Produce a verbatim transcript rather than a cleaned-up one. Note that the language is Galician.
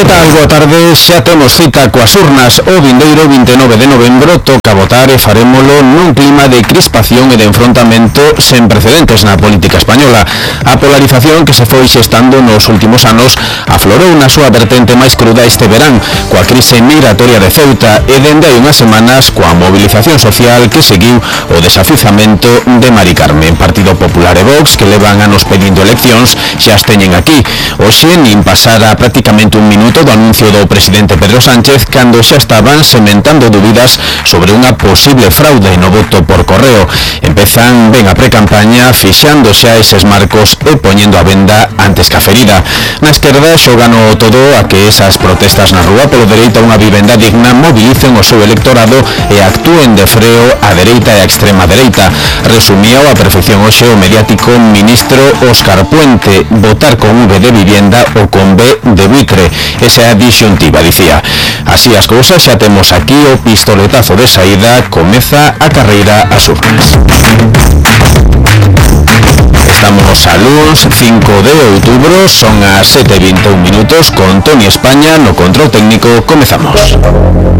Que tal? Boa tarde, xa temos cita coas urnas. O vindeiro vinte e nove de novembro toca votar e farémolo nun clima de crispación e de enfrontamento sen precedentes na política española. A polarización que se foi xestando nos últimos anos aflorou na súa vertente máis cruda este verán, coa crise migratoria de Ceuta e dende hai unhas semanas coa movilización social que seguiu o desafizamento de Mari Carmen. Partido Popular e Vox, que levan anos pedindo eleccións, xa as teñen aquí. Hoxe nin pasara prácticamente un minuto do anuncio do presidente Pedro Sánchez cando xa estaban sementando dúbidas sobre unha posible fraude no voto por correo. Empezan ben a precampaña fixando xa eses marcos e poñendo a venda antes que a ferida. Na esquerda xogano todo a que esas protestas na rúa polo dereito a unha vivenda digna mobilicen o seu electorado e actúen de freo a dereita e a extrema dereita. Resumía a perfección hoxe o mediático ministro Óscar Puente: votar con V de vivienda ou con B de buitre. Esa é a disyuntiva, dicía. Así as cousas, xa temos aquí o pistoletazo de saída, comeza a carreira ás urnas. Estamos a luns cinco de outubro, son as sete e vinte e un minutos, con Toni España no control técnico. Comezamos.